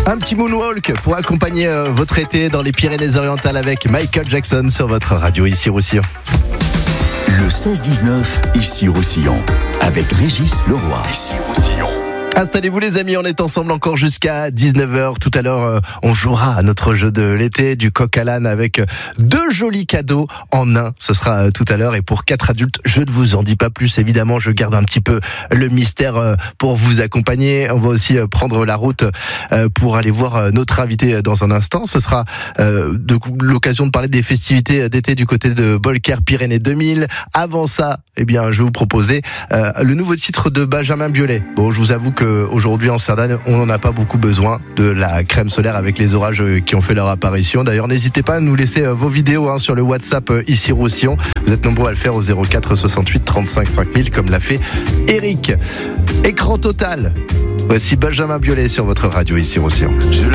Un petit moonwalk pour accompagner votre été dans les Pyrénées-Orientales avec Michael Jackson sur votre radio ici Roussillon. Le 16-19, ici Roussillon, avec Régis Leroy. Ici Roussillon. Installez-vous les amis, on est ensemble encore jusqu'à 19h. Tout à l'heure, on jouera à notre jeu de l'été du coq à l'âne avec 2 jolis cadeaux en un. Ce sera tout à l'heure et pour 4 adultes, je ne vous en dis pas plus. Évidemment, je garde un petit peu le mystère pour vous accompagner. On va aussi prendre la route pour aller voir notre invité dans un instant. Ce sera l'occasion de parler des festivités d'été du côté de Bolker Pyrénées 2000. Avant ça, je vais vous proposer le nouveau titre de Benjamin Biolay. Bon, je vous avoue que aujourd'hui en Cerdagne, on n'en a pas beaucoup besoin de la crème solaire avec les orages qui ont fait leur apparition. D'ailleurs, n'hésitez pas à nous laisser vos vidéos sur le WhatsApp ici Roussillon. Vous êtes nombreux à le faire au 04 68 35 5000 comme l'a fait Eric. Écran total. Voici Benjamin Biolay sur votre radio ici Roussillon.